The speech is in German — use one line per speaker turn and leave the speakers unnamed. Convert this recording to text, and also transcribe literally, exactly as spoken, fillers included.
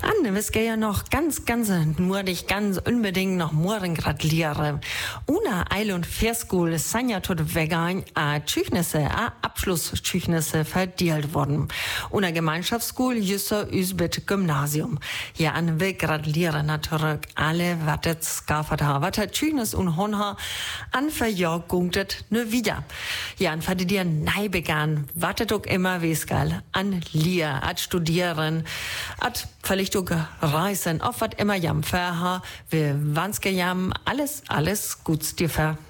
Anne, wir gehen ja noch ganz, ganz, nur dich ganz unbedingt noch morgen gratulieren. Una Eil- und Fairschule sind ja tot vegan a Tschüchnisse, a Abschlusstschüchnisse verdeelt worden. Una Gemeinschaftsschule jüsse Üsbit Gymnasium. Ja, Anne, wir gratulieren natürlich alle, wat jetzt gaffert ha, wat hat Tschüchnis und Honha an verjorgungtet ne wieder. Ja, an fade dir nei begann, wartet auch immer wesgal, an Lier, at studieren, at vielleicht auch reisen, auf wat immer jam verha, wir wanske jam, alles, alles guts dir ver.